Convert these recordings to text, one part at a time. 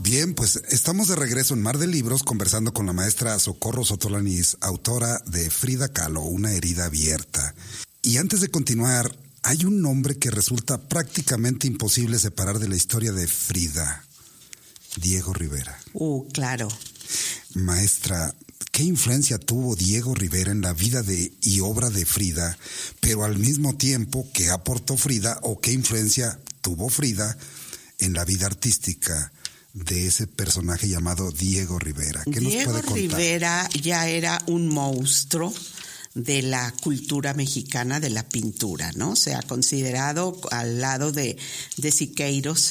Bien, pues estamos de regreso en Mar de Libros conversando con la maestra Socorro Sotolanis, autora de Frida Kahlo, Una herida abierta. Y antes de continuar, hay un nombre que resulta prácticamente imposible separar de la historia de Frida: Diego Rivera. Claro. Maestra, ¿qué influencia tuvo Diego Rivera en la vida y obra de Frida, pero al mismo tiempo qué aportó Frida o qué influencia tuvo Frida en la vida artística de ese personaje llamado Diego Rivera? ¿Qué nos puede contar? Diego Rivera ya era un monstruo de la cultura mexicana, de la pintura, ¿no? Se ha considerado al lado de Siqueiros,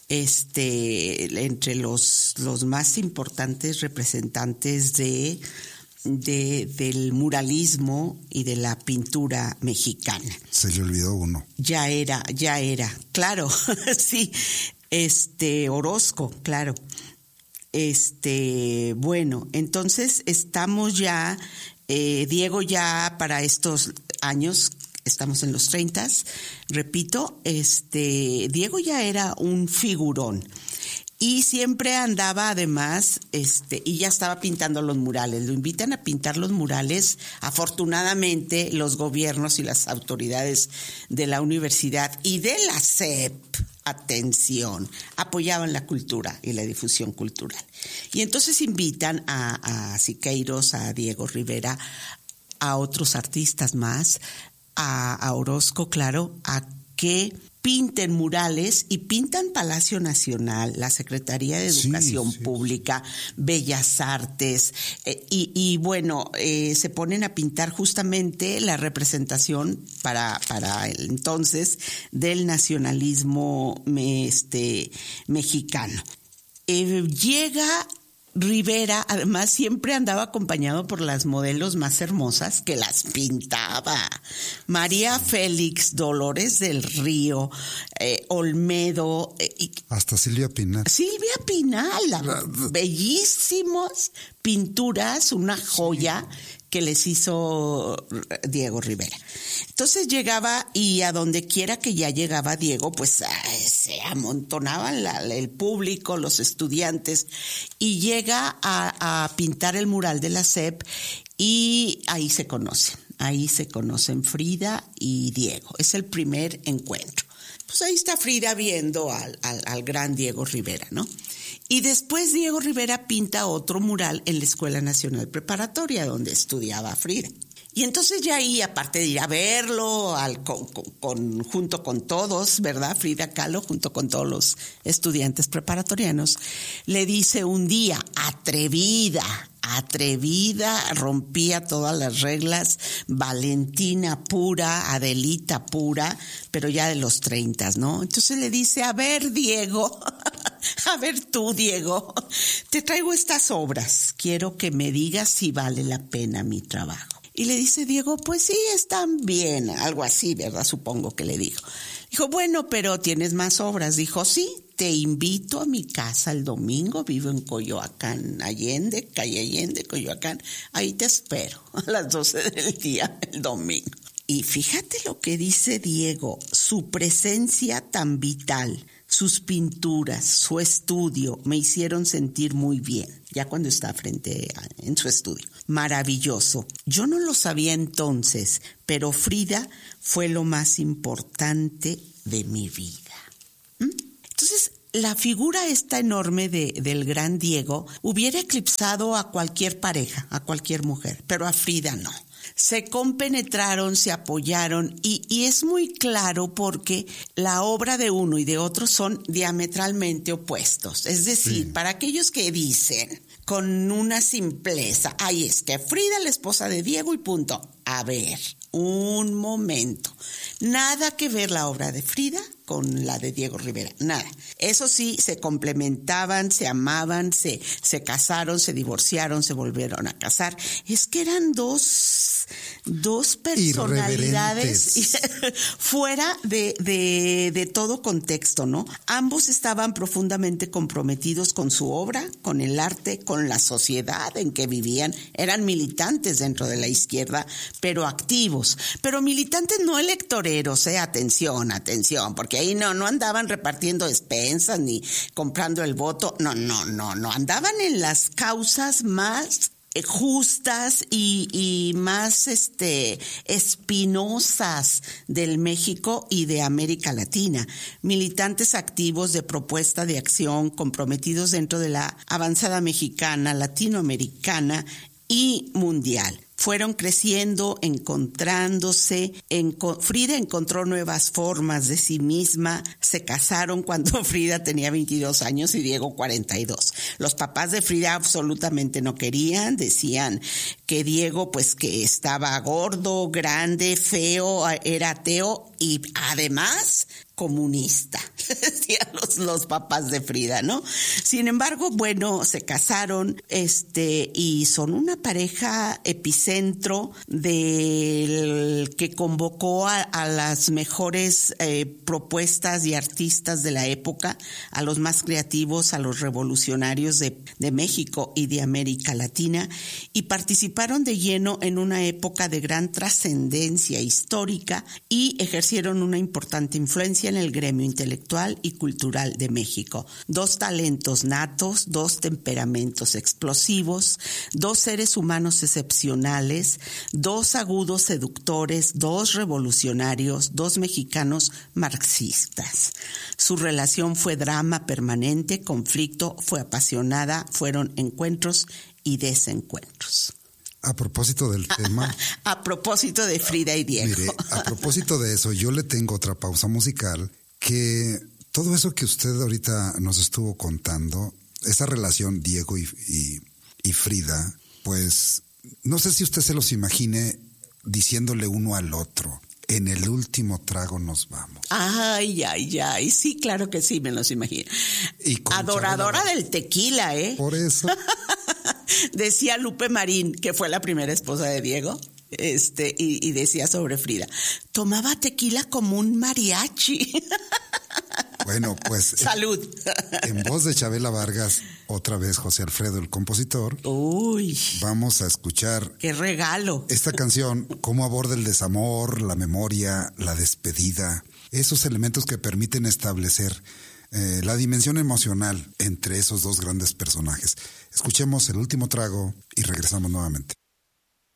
entre los más importantes representantes del muralismo y de la pintura mexicana. Se le olvidó uno. Ya era, claro, sí, Orozco, claro. Bueno, entonces estamos ya, Diego ya para estos años, estamos en los 30, repito, Diego ya era un figurón. Y siempre andaba además, y ya estaba pintando los murales. Lo invitan a pintar los murales. Afortunadamente, los gobiernos y las autoridades de la universidad y de la SEP, atención, apoyaban la cultura y la difusión cultural. Y entonces invitan a Siqueiros, a Diego Rivera, a otros artistas más, a Orozco, claro, a que pinten murales, y pintan Palacio Nacional, la Secretaría de Educación Pública, Bellas Artes, y bueno, se ponen a pintar justamente la representación para el entonces del nacionalismo mexicano. Llega Rivera, además siempre andaba acompañado por las modelos más hermosas que las pintaba. María Félix, Dolores del Río, Olmedo. Hasta Silvia Pinal. Bellísimas pinturas, una joya que les hizo Diego Rivera. Entonces llegaba, y a donde quiera que ya llegaba Diego, pues se amontonaban el público, los estudiantes, y llega a pintar el mural de la SEP, y ahí se conocen Frida y Diego. Es el primer encuentro. Pues ahí está Frida viendo al gran Diego Rivera, ¿no? Y después Diego Rivera pinta otro mural en la Escuela Nacional Preparatoria, donde estudiaba Frida. Y entonces ya ahí, aparte de ir a verlo junto con todos, ¿verdad? Frida Kahlo, junto con todos los estudiantes preparatorianos, le dice un día: atrevida, rompía todas las reglas, Valentina pura, Adelita pura, pero ya de los 30, ¿no? Entonces le dice: a ver, Diego, Diego, te traigo estas obras, quiero que me digas si vale la pena mi trabajo. Y le dice Diego: pues sí, están bien, algo así, ¿verdad? Supongo que le dijo. Dijo: bueno, pero ¿tienes más obras? Dijo: sí, te invito a mi casa el domingo, vivo en Coyoacán, calle Allende, Coyoacán. Ahí te espero a las 12 del día, el domingo. Y fíjate lo que dice Diego: su presencia tan vital, sus pinturas, su estudio me hicieron sentir muy bien, ya cuando está en su estudio. Maravilloso. Yo no lo sabía entonces, pero Frida fue lo más importante de mi vida. Entonces, la figura esta enorme del gran Diego hubiera eclipsado a cualquier pareja, a cualquier mujer, pero a Frida no. Se compenetraron, se apoyaron, y es muy claro porque la obra de uno y de otro son diametralmente opuestos. Es decir, para aquellos que dicen con una simpleza: ay, es que Frida, la esposa de Diego y punto. A ver, un momento. Nada que ver la obra de Frida con la de Diego Rivera, nada. Eso sí, se complementaban, se amaban, se casaron, se divorciaron, se volvieron a casar. Es que eran dos personalidades fuera de todo contexto, ¿no? Ambos estaban profundamente comprometidos con su obra, con el arte, con la sociedad en que vivían. Eran militantes dentro de la izquierda, pero activos. Pero militantes no electoreros, atención, porque ahí no andaban repartiendo despensas ni comprando el voto, no, andaban en las causas más justas y más espinosas del México y de América Latina. Militantes activos de propuesta de acción, comprometidos dentro de la avanzada mexicana, latinoamericana y mundial. Fueron creciendo, encontrándose. Frida encontró nuevas formas de sí misma. Se casaron cuando Frida tenía 22 años y Diego 42. Los papás de Frida absolutamente no querían. Decían que Diego, pues, que estaba gordo, grande, feo, era ateo y además comunista, decían los papás de Frida, ¿no? Sin embargo, bueno, se casaron, y son una pareja epicentro del que convocó a las mejores propuestas y artistas de la época, a los más creativos, a los revolucionarios de México y de América Latina, y participaron de lleno en una época de gran trascendencia histórica y ejercieron una importante influencia en el gremio intelectual y cultural de México. 2 talentos natos, 2 temperamentos explosivos, 2 seres humanos excepcionales, 2 agudos seductores, 2 revolucionarios, 2 mexicanos marxistas. Su relación fue drama permanente, conflicto, fue apasionada, fueron encuentros y desencuentros. A propósito del tema... A propósito de Frida y Diego. Mire, a propósito de eso, yo le tengo otra pausa musical, que todo eso que usted ahorita nos estuvo contando, esa relación Diego y Frida, pues no sé si usted se los imagine diciéndole uno al otro: en el último trago nos vamos. Ay, sí, claro que sí, me los imagino. Adoradora del tequila, ¿eh? Por eso... Decía Lupe Marín, que fue la primera esposa de Diego, y decía sobre Frida: tomaba tequila como un mariachi. Bueno, pues... ¡Salud! En voz de Chabela Vargas, otra vez José Alfredo, el compositor. ¡Uy! Vamos a escuchar... ¡Qué regalo! Esta canción, cómo aborda el desamor, la memoria, la despedida, esos elementos que permiten establecer la dimensión emocional entre esos 2 grandes personajes. Escuchemos El último trago y regresamos nuevamente.